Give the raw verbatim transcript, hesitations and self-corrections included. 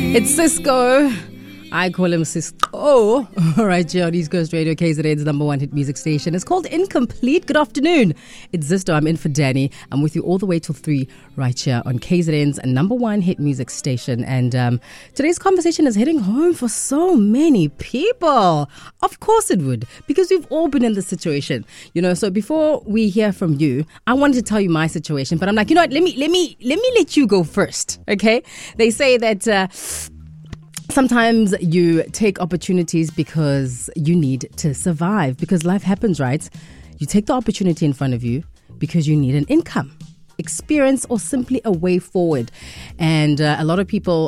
It's Cisco. I call him Cisco. All right, here on East Coast Radio, K Z N's number one hit music station. It's called Incomplete. Good afternoon. It's Zisto. I'm in for Danny. I'm with you all the way till three right here on K Z N's number one hit music station. And um, today's conversation is hitting home for so many people. Of course it would, because we've all been in this situation. You know, so before we hear from you, I wanted to tell you my situation, but I'm like, you know what? Let me, let me, let me let you go first. Okay? They say that... Uh, Sometimes you take opportunities because you need to survive, because life happens, right? You take the opportunity in front of you because you need an income, experience, or simply a way forward. And uh, a lot of people